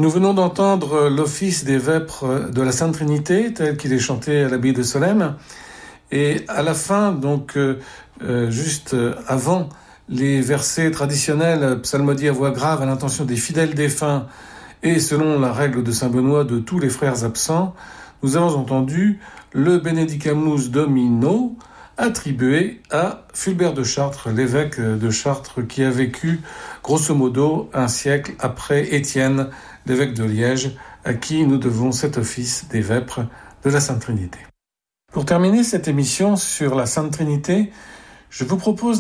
Nous venons d'entendre l'office des vêpres de la Sainte Trinité, tel qu'il est chanté à l'abbaye de Solesmes. Et à la fin, donc juste avant les versets traditionnels psalmodiés à voix grave à l'intention des fidèles défunts et selon la règle de saint Benoît de tous les frères absents, nous avons entendu le Benedicamus Domino attribué à Fulbert de Chartres, l'évêque de Chartres qui a vécu grosso modo un siècle après Étienne, l'évêque de Liège, à qui nous devons cet office des vêpres de la Sainte Trinité. Pour terminer cette émission sur la Sainte Trinité, je vous propose